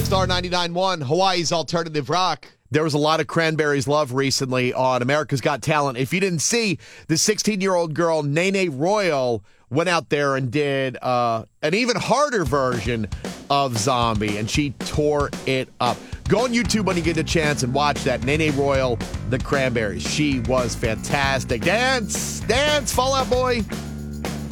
Star 99.1, Hawaii's alternative rock. There was a lot of Cranberries love recently on America's Got Talent. If you didn't see, the 16-year-old girl, Nene Royal, went out there and did an even harder version of Zombie, and she tore it up. Go on YouTube when you get a chance and watch that. Nene Royal, the Cranberries. She was fantastic. Dance, Fall Out Boy.